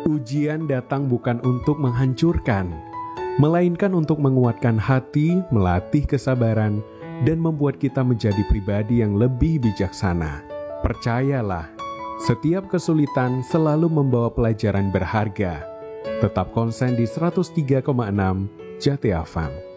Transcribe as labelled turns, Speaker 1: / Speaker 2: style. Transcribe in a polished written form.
Speaker 1: Ujian datang bukan untuk menghancurkan, melainkan untuk menguatkan hati, melatih kesabaran, dan membuat kita menjadi pribadi yang lebih bijaksana. Percayalah, setiap kesulitan selalu membawa pelajaran berharga. Tetap konsen di 103,6 Jati FM.